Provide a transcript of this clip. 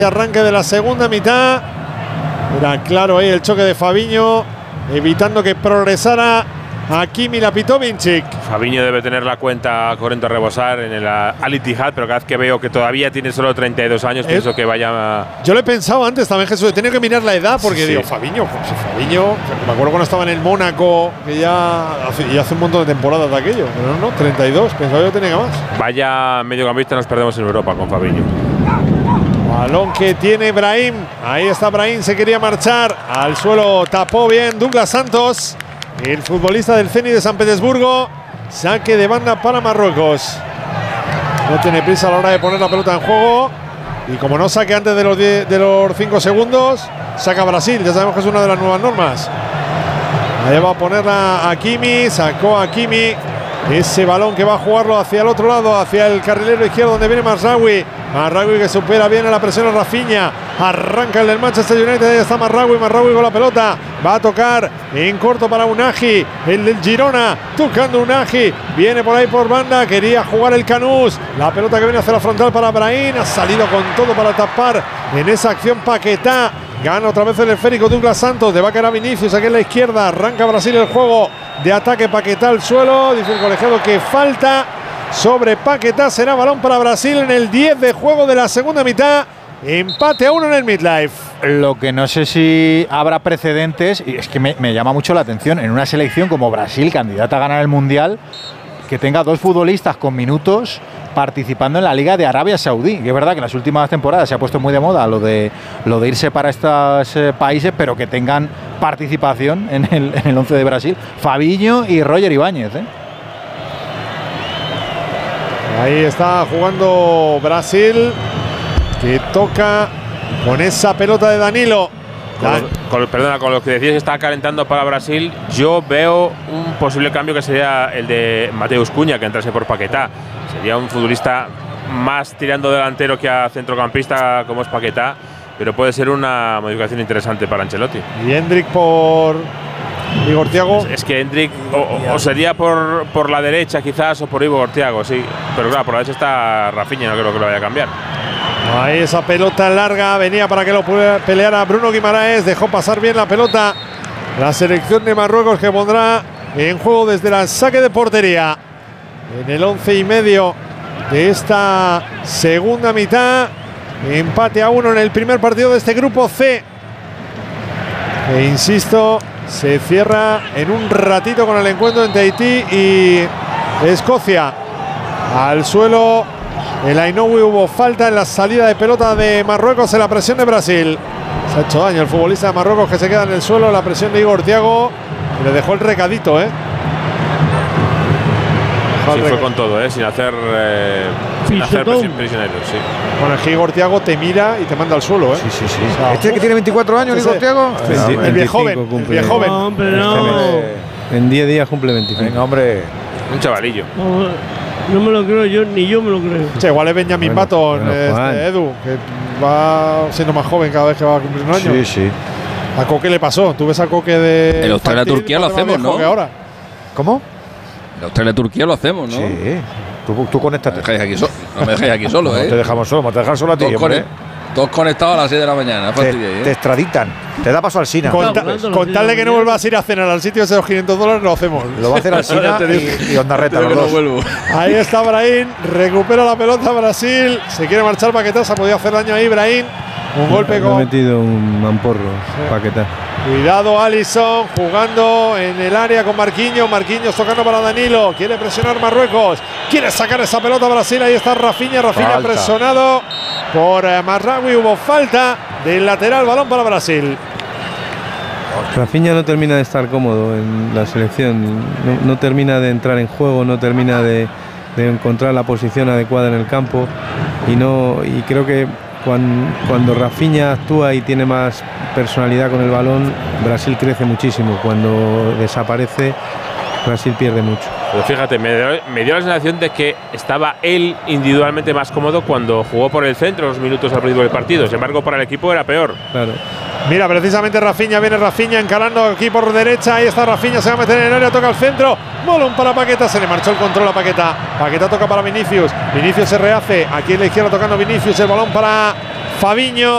Arranque de la segunda mitad. Era claro ahí el choque de Fabinho, evitando que progresara Hakimi. La pitó Vinicic. Fabinho debe tener la cuenta corriente a rebosar en el Al Ittihad, pero cada vez que veo que todavía tiene solo 32 años, pienso que vaya. Yo lo he pensado antes también, Jesús. He tenido que mirar la edad porque digo, Fabinho, me acuerdo cuando estaba en el Mónaco, que ya hace un montón de temporadas de aquello. Pero no, 32, pensaba yo que tenía más. Vaya mediocampista nos perdemos en Europa con Fabinho. Balón que tiene Brahim. Ahí está Brahim, se quería marchar. Al suelo tapó bien Douglas Santos, el futbolista del Zenit de San Petersburgo. Saque de banda para Marruecos. No tiene prisa a la hora de poner la pelota en juego. Y como no saque antes de los 5 segundos, saca Brasil. Ya sabemos que es una de las nuevas normas. Ahí va a ponerla Hakimi. Sacó Hakimi. Ese balón que va a jugarlo hacia el otro lado, hacia el carrilero izquierdo donde viene Mazraoui. Mazraoui que supera bien a la presión a Rafinha. Arranca el del Manchester United. Ahí está Mazraoui. Mazraoui con la pelota. Va a tocar en corto para Unai. El del Girona. Tocando Unai. Viene por ahí por banda. Quería jugar el Canús. La pelota que viene hacia la frontal para Brahim. Ha salido con todo para tapar en esa acción Paquetá. Gana otra vez el esférico Douglas Santos. Le va a caer a Vinicius aquí en la izquierda. Arranca Brasil el juego de ataque. Paquetá al suelo. Dice el colegiado que falta sobre Paquetá. Será balón para Brasil en el 10 de juego de la segunda mitad. Empate a 1 en el midlife. Lo que no sé si habrá precedentes, y es que me llama mucho la atención, en una selección como Brasil, candidata a ganar el Mundial, que tenga dos futbolistas con minutos participando en la Liga de Arabia Saudí. Que es verdad que en las últimas temporadas se ha puesto muy de moda lo de irse para estos países, pero que tengan participación en el 11 de Brasil. Fabinho y Roger Ibáñez, Ahí está jugando Brasil, que toca con esa pelota de Danilo. Perdona, con lo que decías, está calentando para Brasil. Yo veo un posible cambio que sería el de Mateus Cunha, que entrase por Paquetá. Sería un futbolista más tirando delantero que a centrocampista como es Paquetá, pero puede ser una modificación interesante para Ancelotti. Y Hendrik por Igor Thiago. Es que Hendrik o sería por la derecha quizás, o por Igor Thiago, sí. Pero claro, por la derecha está Rafinha, no creo que lo vaya a cambiar. Ahí esa pelota larga venía para que lo peleara Bruno Guimaraes. Dejó pasar bien la pelota la selección de Marruecos, que pondrá en juego desde el saque de portería en el 11:30 de esta segunda mitad. Empate a 1 en el primer partido de este grupo C. E insisto, se cierra en un ratito con el encuentro entre Haití y Escocia. Al suelo el Ainoui. Hubo falta en la salida de pelota de Marruecos en la presión de Brasil. Se ha hecho daño el futbolista de Marruecos, que se queda en el suelo. La presión de Igor Thiago. Le dejó el recadito, Sí, fue con todo, sin hacer prisioneros, sí. Bueno, es que Igor Thiago te mira y te manda al suelo, Sí. O sea, ¿Este que tiene 24 años, Igor Thiago? El viejo joven. El viejo joven. No, hombre, no. En 10 días cumple 25. Venga, hombre. Un chavalillo. No me lo creo yo, ni yo me lo creo. Che, igual es Benjamin Button, Edu, que va siendo más joven cada vez que va a cumplir un año. Sí. ¿A Coque le pasó? ¿Tú ves a Coque de En Australia-Turquía lo hacemos, ¿no? Ahora. ¿Cómo? En Australia-Turquía lo hacemos, ¿no? Sí. Tú conéctate. No me dejáis aquí solo, No te dejamos solo, vamos a dejar solo a ti, hombre. Todos conectados a las 6 de la mañana. Te extraditan. Te da paso al Sina. Con tal de que no vuelvas a ir a cenar al sitio de los $500, lo hacemos. Lo va a hacer al Sina y Ondarreta, los dos. vuelvo. Ahí está Brahim, recupera la pelota Brasil. Se quiere marchar Paquetá, se ha podido hacer daño ahí Brahim. Un golpe Ha metido un mamporro, Paquetá. Cuidado Alisson, jugando en el área con Marquinhos. Marquinhos tocando para Danilo. Quiere presionar Marruecos. Quiere sacar esa pelota Brasil. Ahí está Rafinha. Rafinha presionado por Mazraoui. Hubo falta del lateral. Balón para Brasil. Rafinha no termina de estar cómodo en la selección. No termina de entrar en juego. No termina de encontrar la posición adecuada en el campo. Y creo que cuando Rafinha actúa y tiene más personalidad con el balón, Brasil crece muchísimo. Cuando desaparece, Brasil pierde mucho. Pero fíjate, me dio la sensación de que estaba él individualmente más cómodo cuando jugó por el centro los minutos al principio del partido. Sin embargo, para el equipo era peor. Claro. Mira, precisamente Rafinha, viene Rafinha encarando aquí por derecha. Ahí está Rafinha, se va a meter en el área, toca al centro. Balón para Paquetá, se le marchó el control a Paquetá. Paquetá toca para Vinicius. Vinicius se rehace, aquí en la izquierda tocando Vinicius. El balón para Fabinho.